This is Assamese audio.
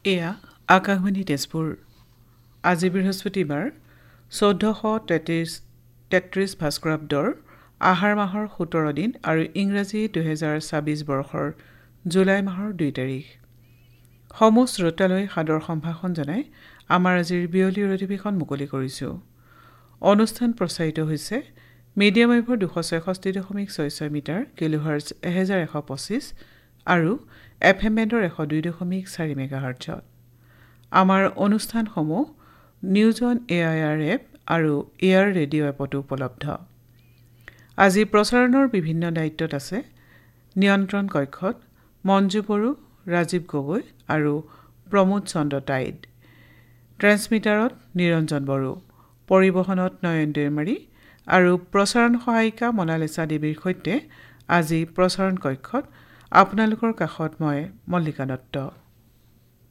এয়া আকাশবাণী তেজপুৰ। আজি বৃহস্পতিবাৰ ১৪৩৩ ভাস্কৰাব্দৰ আহাৰ মাহৰ ১৭ দিন আৰু ইংৰাজী ২০২৬ বৰ্ষৰ জুলাই মাহৰ ২ তাৰিখ। সমূহ শ্ৰোতালৈ সাদৰ সম্ভাষণ জনাই আমাৰ আজিৰ বিয়লিৰ অধিৱেশন মুকলি কৰিছোঁ। অনুষ্ঠান প্ৰচাৰিত হৈছে মিডিয়াম ৱেভৰ ২৬৬.৬৬ মিটাৰ কিলোহাৰ্টজ ১১২৫ আৰু FM বেণ্ডৰ ১০২.৪ মেগাহাৰ্টজত। আমাৰ অনুষ্ঠানসমূহ নিউজ অন AIR এপ আৰু এয়াৰ ৰেডিঅ' এপতো উপলব্ধ। আজি প্ৰচাৰণৰ বিভিন্ন দায়িত্বত আছে নিয়ন্ত্ৰণ কক্ষত মঞ্জু বড়ো, ৰাজীৱ গগৈ আৰু প্ৰমোদ চন্দ্ৰ টাইড, ট্ৰেন্সমিটাৰত নিৰঞ্জন বড়ো, পৰিবহণত নয়ন দেউমাৰী আৰু প্ৰচাৰণ সহায়িকা মনালিছা দেৱীৰ সৈতে আজি প্ৰচাৰণ কক্ষত আপোনালোকৰ কাষত মই মল্লিকা দত্ত।